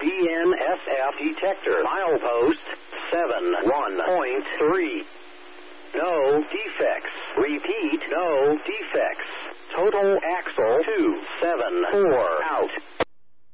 BNSF detector. Milepost 71.3. No defects. Repeat, no defects. Total axle 274 out.